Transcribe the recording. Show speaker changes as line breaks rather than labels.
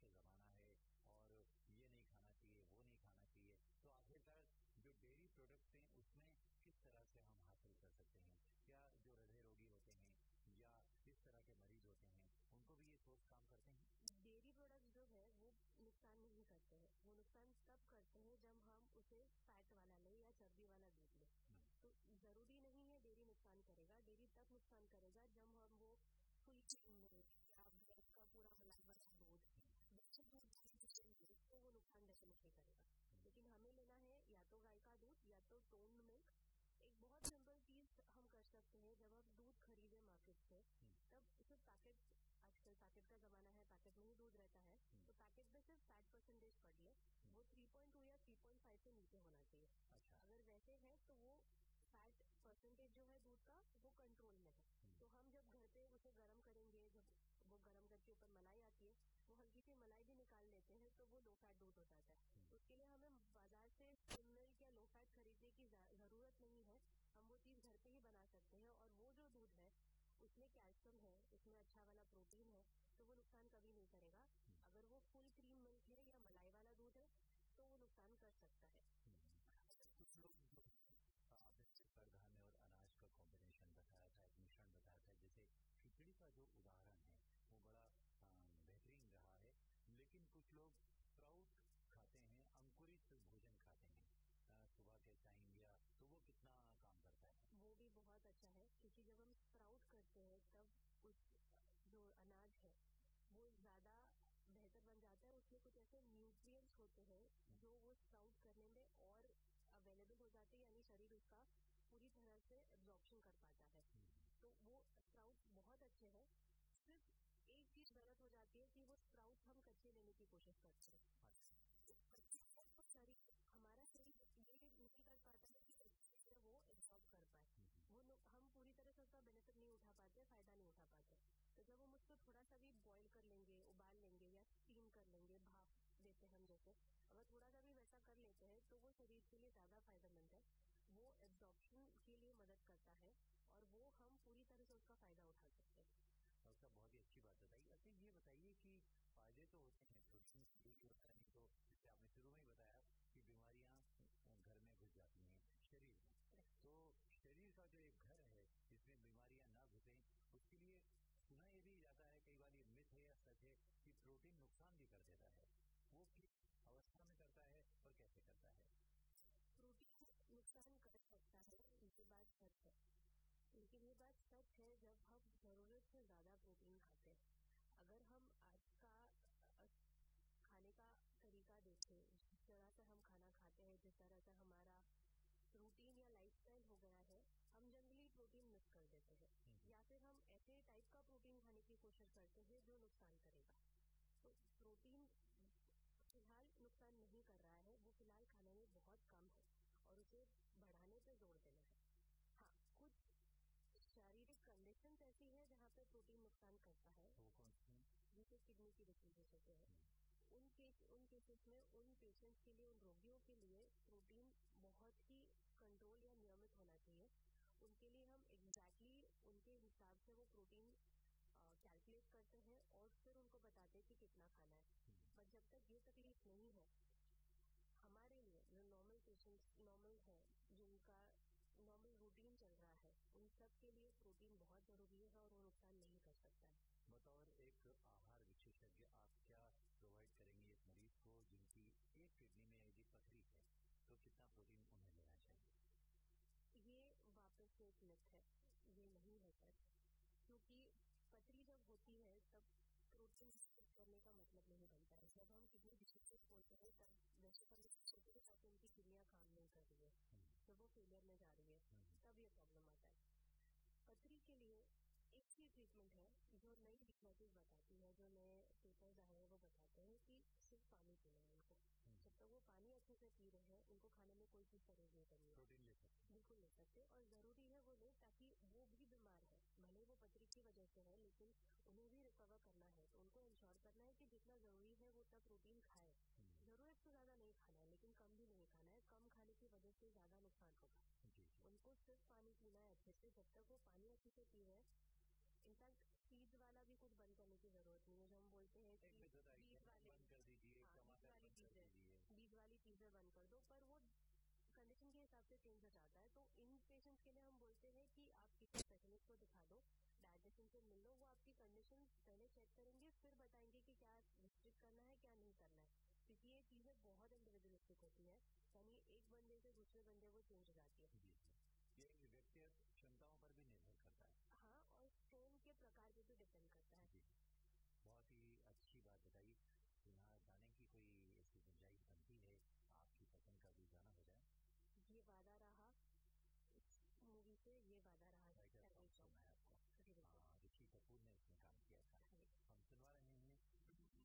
का ज़माना है और ये नहीं खाना चाहिए, वो नहीं खाना चाहिए, तो आखिरकार जो डेयरी प्रोडक्ट्स हैं उसमें किस तरह से हम हासिल कर सकते हैं? क्या जो हृदय रोगी होते हैं या इस तरह के मरीज होते हैं उनको भी ये सोच काम करते हैं?
डेयरी प्रोडक्ट्स जो है वो नुकसान नहीं करते हैं, वो नुकसान तब करते हैं जब हम उसे फैट वाला लें या चर्बी वाला दूध लें। तो जरूरी नहीं है डेयरी नुकसान करेगा, डेयरी तब नुकसान करेगा जब हम वो फुल क्रीम मिल्क या भैंस का पूरा मलाई वाला दूध वैसे दूध लेंगे तो वो नुकसान डेफिनेटली करेगा। लेकिन हमें लेना है या तो गाय का दूध या तो टोन्ड मिल्क। एक बहुत सिंपल चीज हम कर सकते हैं, जब हम दूध खरीदे मार्केट से तब सिर्फ पैकेट, आजकल पैकेट का जमाना है, पैकेट में ही दूध रहता है, तो पैकेट में सिर्फ फैट परसेंटेज पढ़ ले, वो 3.2 या 3.5 से नीचे होना चाहिए।
अच्छा।
अगर वैसे है तो वो फैट परसेंटेज जो है दूध का वो कंट्रोल में है। तो हम जब घर पे उसे गर्म करेंगे, जब वो गर्म करके ऊपर मलाई आती है, वो हल्की सी मलाई भी निकाल लेते हैं तो वो लो फैट दूध हो जाता है। तो उसके लिए हमें बाजार से स्किम मिल्क या लो फैट खरीदने की जरूरत नहीं है, हम वो चीज घर पे ही बना सकते हैं। और वो जो दूध है उसमें कैल्शियम है, उसमें अच्छा वाला प्रोटीन है, तो वो नुकसान कभी नहीं करेगा। अगर वो फुल क्रीम मिल्क है या मलाई वाला दूध है तो वो नुकसान कर सकता है।
कुछ लोग आपने कडधान्य और अनाज का कॉम्बिनेशन बताया था, एक मिश्रण बताया था, जैसे खिचड़ी का जो उदाहरण है वो बड़ा बेहतरीन रहा है। लेकिन कुछ लोग स्प्राउट खाते हैं, अंकुरित भोजन खाते हैं सुबह के टाइम, या तो वो कितना काम करता है?
वो भी बहुत अच्छा है, क्योंकि जब हम स्प्राउट करते हैं तब उस जो अनाज है वो ज्यादा बेहतर बन जाता है। उसमें कुछ ऐसे न्यूट्रिएंट्स होते हैं जो वो स्प्राउट करने में और अवेलेबल हो जाते हैं, यानी शरीर उसका पूरी तरह से एब्जॉर्प्शन कर पाता है। तो वो स्प्राउट बहुत अच्छे हैं। सिर्फ एक चीज गलत हो जाती है कि वो स्प्राउट हम कच्चे लेने की कोशिश करते हैं। तो शरीर, हमारा शरीर ये नहीं कर पाता है कि वो एब्जॉर्ब कर पाए, वो हम पूरी तरह से उसका बेनिफिट नहीं उठा पाते, फायदा नहीं उठा पाते। तो जब हम उसको थोड़ा सा भी बॉईल कर लेंगे, उबाल लेंगे या स्टीम कर लेंगे, भाप देते हैं हम जैसे, अगर थोड़ा सा भी वैसा कर लेते हैं तो वो शरीर के लिए ज्यादा फायदेमंद है। वो एब्जॉर्प्शन के लिए मदद करता है और वो हम पूरी तरह से उसका फायदा उठा सकते हैं।
उसका बहुत ही अच्छी बात बताई। अच्छा ये बताइए कि फायदे तो होते हैं, प्रोटीन भी होता है, नहीं तो जैसे आपने शुरू में ही बताया कि बीमारियां घर में घुस जाती हैं शरीर में, तो शरीर का जो एक घर है जिसमें बीमारियां ना घुसें, उसके लिए सुना ये भी जाता है, कई बार ये मिथ है या सच है कि प्रोटीन नुकसान भी कर देता है। वो किस अवस्था में करता है और कैसे करता है?
प्रोटीन नुकसान कर सकता है, ये बात सच है, लेकिन ये बात सच है जब हम जरूरत से ज्यादा प्रोटीन खाते हैं। अगर हम आज का खाने का तरीका देखें, जिस तरह से हम खाना खाते हैं, जिस तरह से हमारा रूटीन या लाइफस्टाइल हो गया है, हम जनरली प्रोटीन मिस कर देते हैं, या फिर हम ऐसे टाइप का प्रोटीन खाने की कोशिश करते हैं जो नुकसान करेगा। तो प्रोटीन फिलहाल नुकसान नहीं कर रहा है, वो फिलहाल खाने में बहुत कम है और उसे बढ़ाने पे जोर देना है। हाँ, कुछ शारीरिक कंडीशन ऐसी है जहाँ पे प्रोटीन नुकसान करता है,
वो कौन सी?
जैसे किडनी की डिसीजेस होते हैं, उन केसेस में उन पेशेंट्स के लिए, उन रोगियों के लिए प्रोटीन बहुत ही कंट्रोल या नियमित होना चाहिए। उनके लिए हम एग्जैक्टली उनके हिसाब से वो प्रोटीन कैलकुलेट करते हैं और फिर उनको बताते हैं कि कितना खाना है। पर जब तक ये तकलीफ नहीं है, हमारे लिए जो नॉर्मल पेशेंट्स नॉर्मल है, जिनका नॉर्मल रूटीन चल रहा है, उन सब के लिए प्रोटीन बहुत जरूरी है और वो नुकसान नहीं कर सकता है।
बतौर एक आहार विशेषज्ञ आप क्या प्रोवाइड करेंगे एक मरीज को जिनकी एक किडनी में यदि पथरी है, तो कितना प्रोटीन उन्हें लेना चाहिए?
ये वापस से एक मिथ है, ये नहीं है सच, क्योंकि पथरी जब होती है तब प्रोटीन करने का मतलब नहीं बनता है। जब हम किडनी डिसीजेस बोलते हैं तब वैसे तो सोचते हैं कि उनकी किडनियां काम नहीं कर रही है, जब वो फेलियर में जा रही है तब ये प्रॉब्लम आता है। पथरी के लिए एक ही ट्रीटमेंट है जो नई रिसर्चेस बताती है, जो नए पेपर्स आए हैं वो बताते हैं कि सिर्फ पानी पीना है उनको। जब तक वो पानी अच्छे से पी रहे हैं, उनको खाने में कोई चीज परहेज नहीं करनी है।
प्रोटीन ले सकते,
बिल्कुल ले सकते, और जरूरी है वो ले, ताकि वो भी बीमार है, भले वो पथरी की वजह से है, लेकिन उन्हें भी रिकवर करना है, तो उनको इंश्योर करना है कि जितना जरूरी है वो तक प्रोटीन खाए। जरूरत से ज्यादा नहीं खाना है, लेकिन कम भी नहीं खाना है, कम खाने की वजह से ज्यादा नुकसान होगा। उनको सिर्फ पानी पीना है अच्छे से, जब तक वो पानी अच्छे से पी रहे हैं। इनफैक्ट सीड वाला भी कुछ बंद करने की जरूरत नहीं है, जो हम बोलते हैं सीड वाले दूसरे बंद कर दो, पर वो कंडीशन के हिसाब से चेंज हो जाता है। तो इन पेशेंट्स के लिए हम बोलते हैं कि आप किसी स्पेशलिस्ट को दिखा दो, डायटिशियन से मिल लो, वो आपकी कंडीशन पहले चेक करेंगे, फिर बताएंगे कि क्या रिस्ट्रिक्ट करना है क्या नहीं करना है, क्योंकि ये चीज़ें बहुत इंडिविजुअलिस्टिक होती है, यानी एक बंदे से दूसरे बंदे वो चेंज हो जाती है।